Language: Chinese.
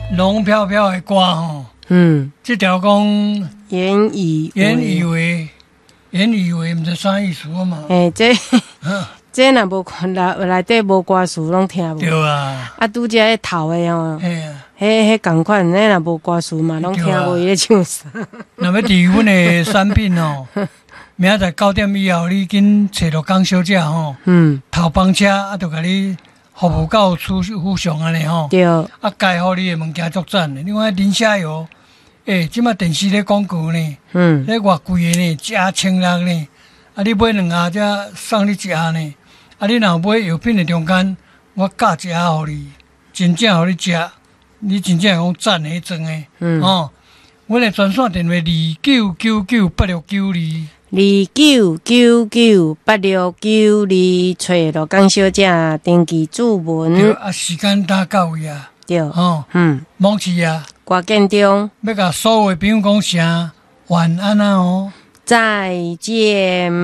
龙飘飘的歌吼，这条讲言以为，毋知啥意思嘛？ 这若无看内底无歌词，拢听无。 对啊。 啊，拄则迄头的哦， 迄共款，迄若无歌词嘛，拢听无伊咧唱啥。 若要伫阮的产品哦，明仔载9点以后，你紧找到江小姐吼，头班车啊，就甲你服务到府上安尼吼。 对。 啊，介互你的物件足赞的。另外，林虾油，即马电视咧广告呢，咧偌贵的呢，1,600呢。啊，你买2盒才送你1盒呢。啊，你若买药品的中间，我加1盒互你，真正互你食，你真正讲赞的装的。阮的专线电话29998692。 29998692，找到江小姐登记注文。 对，啊，时间打到位啊。 对。 忘记啊。 挂建中。 要甲所有的朋友讲声晚安啊哦。 再见。